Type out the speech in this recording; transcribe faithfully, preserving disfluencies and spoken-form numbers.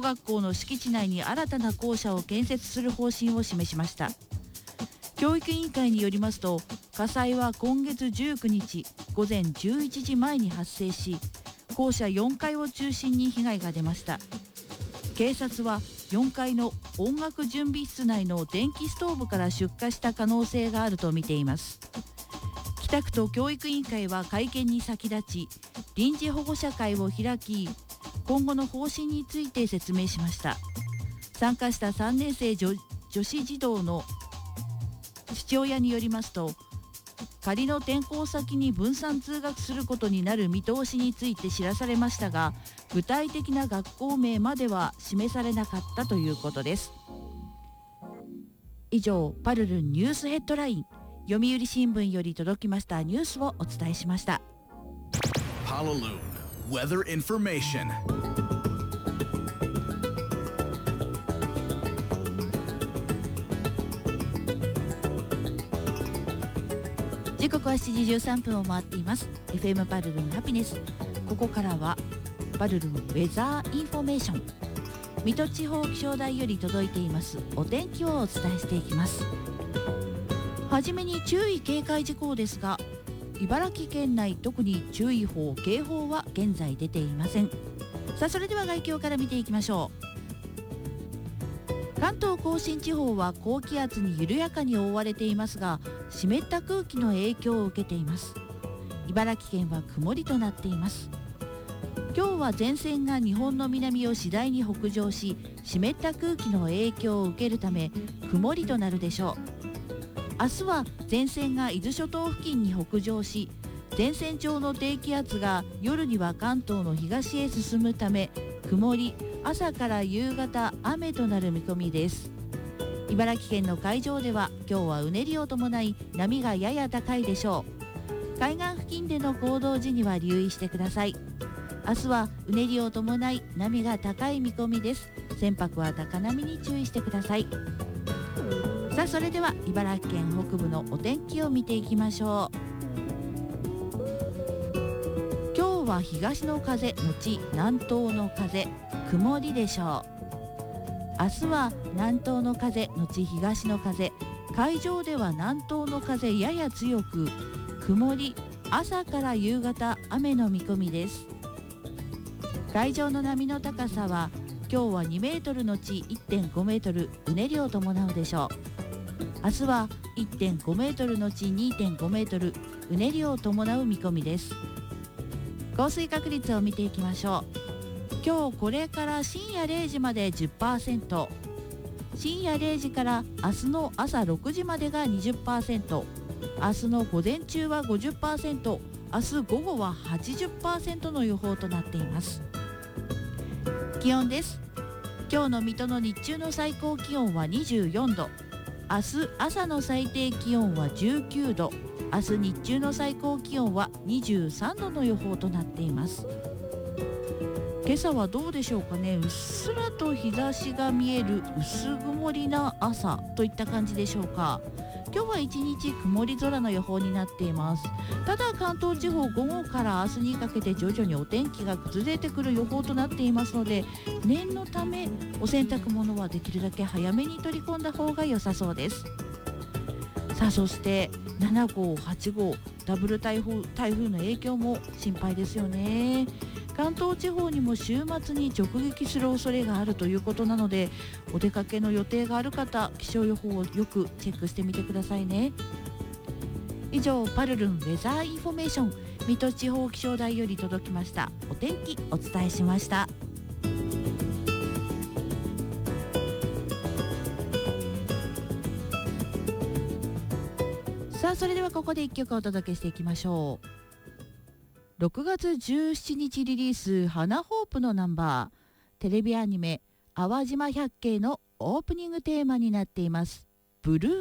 学校の敷地内に新たな校舎を建設する方針を示しました。教育委員会によりますと、火災は今月じゅうくにちごぜんじゅういちじまえに発生し、校舎よんかいを中心に被害が出ました。警察はよんかいの音楽準備室内の電気ストーブから出火した可能性があるとみています。北区と教育委員会は会見に先立ち、臨時保護者会を開き、今後の方針について説明しました。参加したさんねんせい 女, 女子児童の父親によりますと、仮の転校先に分散通学することになる見通しについて知らされましたが、具体的な学校名までは示されなかったということです。以上、パルルンニュースヘッドライン、読売新聞より届きましたニュースをお伝えしました。 パルルン Weather Information。 時刻はしちじじゅうさんぷんを回っています。 エフエム パルルンハピネス。ここからはパルルンウェザーインフォメーション、水戸地方気象台より届いていますお天気をお伝えしていきます。はじめに注意警戒事項ですが、茨城県内特に注意報警報は現在出ていません。さあ、それでは概況から見ていきましょう。関東甲信地方は高気圧に緩やかに覆われていますが、湿った空気の影響を受けています。茨城県は曇りとなっています。今日は前線が日本の南を次第に北上し、湿った空気の影響を受けるため曇りとなるでしょう。明日は前線が伊豆諸島付近に北上し、前線上の低気圧が夜には関東の東へ進むため曇り、朝から夕方雨となる見込みです。茨城県の海上では今日はうねりを伴い波がやや高いでしょう。海岸付近での行動時には留意してください。明日はうねりを伴い波が高い見込みです。船舶は高波に注意してください。さあ、それでは茨城県北部のお天気を見ていきましょう。今日は東の風のち南東の風、曇りでしょう。明日は南東の風のち東の風、海上では南東の風やや強く、曇り、朝から夕方雨の見込みです。海上の波の高さは今日はにメートルのち いってんごメートル、うねりを伴うでしょう。明日は いってんごメートルのち にてんごメートル、うねりを伴う見込みです。降水確率を見ていきましょう。今日これから深夜れいじまで じゅっパーセント、 深夜れいじから明日の朝ろくじまでが にじゅっパーセント、 明日の午前中は ごじゅっパーセント、 明日午後は はちじゅっパーセント の予報となっています。気温です。今日の水戸の日中の最高気温はにじゅうよんど、明日朝の最低気温はじゅうきゅうど、明日日中の最高気温はにじゅうさんどの予報となっています。今朝はどうでしょうかね。うっすらと日差しが見える薄曇りな朝といった感じでしょうか。今日は一日曇り空の予報になっています。ただ関東地方、午後から明日にかけて徐々にお天気が崩れてくる予報となっていますので、念のためお洗濯物はできるだけ早めに取り込んだ方が良さそうです。さあ、そしてななごうはちごうダブル台風、台風の影響も心配ですよね。関東地方にも週末に直撃する恐れがあるということなので、お出かけの予定がある方、気象予報をよくチェックしてみてくださいね。以上、パルルンウェザーインフォメーション、水戸地方気象台より届きましたお天気、お伝えしました。さあ、それではここでいっきょくお届けしていきましょう。ろくがつじゅうしちにちリリース、花ホープのナンバー、テレビアニメ淡島百景のオープニングテーマになっています、ブルー